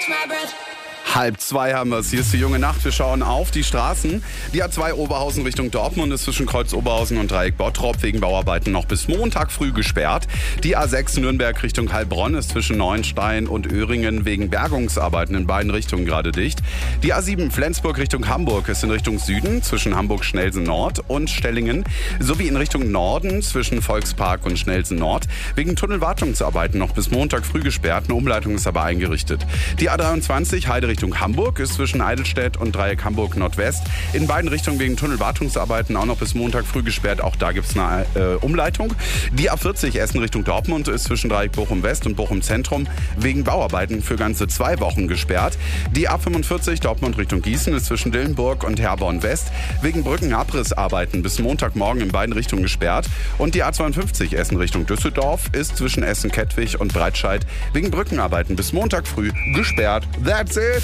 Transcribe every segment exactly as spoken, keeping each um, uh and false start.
Halb zwei haben wir es. Hier ist die junge Nacht. Wir schauen auf die Straßen. Die A zwei Oberhausen Richtung Dortmund ist zwischen Kreuz Oberhausen und Dreieck Bottrop wegen Bauarbeiten noch bis Montag früh gesperrt. Die A sechs Nürnberg Richtung Heilbronn ist zwischen Neuenstein und Öhringen wegen Bergungsarbeiten in beiden Richtungen gerade dicht. Die A sieben Flensburg Richtung Hamburg ist in Richtung Süden zwischen Hamburg-Schnelsen Nord und Stellingen sowie in Richtung Norden zwischen Volkspark und Schnelsen Nord wegen Tunnelwartungsarbeiten noch bis Montag früh gesperrt. Eine Umleitung ist aber eingerichtet. Die A dreiundzwanzig Heide Richtung Hamburg ist zwischen Eidelstedt und Dreieck Hamburg Nordwest in beiden Richtungen wegen Tunnelwartungsarbeiten auch noch bis Montag früh gesperrt. Auch da gibt es eine äh, Umleitung. Die A vierzig Essen Richtung Dortmund ist zwischen Dreieck Bochum West und Bochum Zentrum wegen Bauarbeiten für ganze zwei Wochen gesperrt. Die A fünfundvierzig Dortmund Richtung Gießen ist zwischen Dillenburg und Herborn West wegen Brückenabrissarbeiten bis Montagmorgen in beiden Richtungen gesperrt. Und die A zweiundfünfzig Essen Richtung Düsseldorf ist zwischen Essen-Kettwig und Breitscheid wegen Brückenarbeiten bis Montag früh gesperrt. That's it!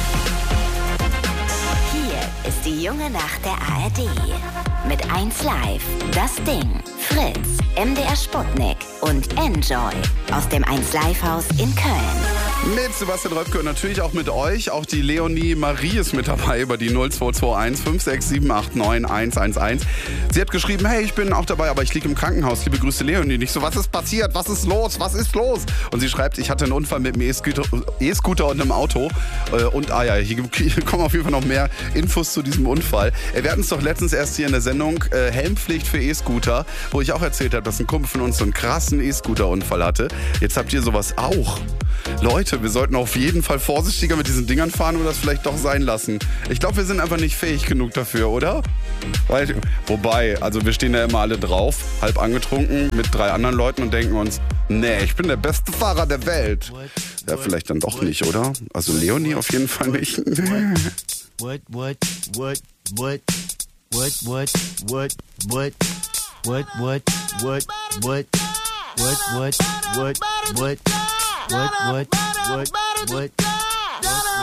Hier ist die junge Nacht der A R D. Mit eins Live, das Ding, Fritz, M D R Sputnik und Enjoy aus dem eins Live Haus in Köln. Mit Sebastian Röpke und natürlich auch mit euch. Auch die Leonie Marie ist mit dabei über die null zwei zwei eins fünf sechs sieben acht neun eins eins eins. Sie hat geschrieben, hey, ich bin auch dabei, aber ich liege im Krankenhaus. Liebe Grüße, Leonie. Nicht so, was ist passiert? Was ist los? Was ist los? Und sie schreibt, ich hatte einen Unfall mit einem E-Scooter, E-Scooter und einem Auto. Und ah ja, hier kommen auf jeden Fall noch mehr Infos zu diesem Unfall. Wir hatten es doch letztens erst hier in der Sendung äh, Helmpflicht für E-Scooter, wo ich auch erzählt habe, dass ein Kumpel von uns so einen krassen E-Scooter-Unfall hatte. Jetzt habt ihr sowas auch. Leute, wir sollten auf jeden Fall vorsichtiger mit diesen Dingern fahren oder das vielleicht doch sein lassen. Ich glaube, wir sind einfach nicht fähig genug dafür, oder? Weil, wobei, also wir stehen da immer alle drauf, halb angetrunken mit drei anderen Leuten und denken uns, nee, ich bin der beste Fahrer der Welt. Ja, vielleicht dann doch nicht, oder? Also Leonie auf jeden Fall nicht. What, what, what, what, what, what, what, what, what, what, what, what, what, what, what, what, what, what, what, what,